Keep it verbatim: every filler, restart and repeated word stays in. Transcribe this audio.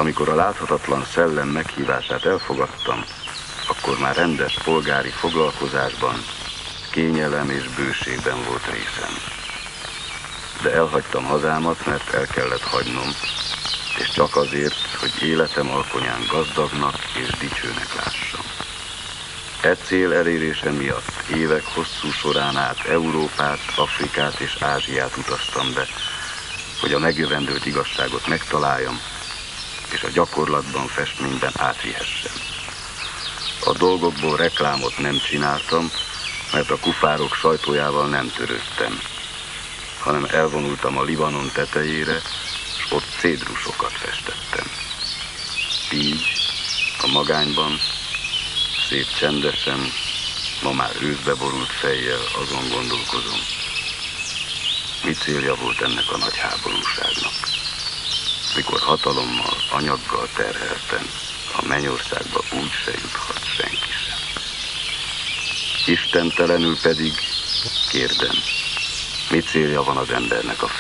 Amikor a láthatatlan szellem meghívását elfogadtam, akkor már rendes polgári foglalkozásban, kényelem és bőségben volt részem. De elhagytam hazámat, mert el kellett hagynom, és csak azért, hogy életem alkonyán gazdagnak és dicsőnek lássam. E cél elérése miatt évek hosszú során át Európát, Afrikát és Ázsiát utaztam be, hogy a megjövendőlt igazságot megtaláljam, és a gyakorlatban, festményben átvihessem. A dolgokból reklámot nem csináltam, mert a kufárok sajtójával nem törődtem, hanem elvonultam a Libanon tetejére, és ott cédrusokat festettem. Így, a magányban, szép csendesen, ma már őszbe borult fejjel azon gondolkozom, mi célja volt ennek a nagy háborúságnak, mikor hatalommal, anyaggal terhelten, a mennyországba úgy se juthat senki sem. Istentelenül pedig kérdem, mi célja van az embernek a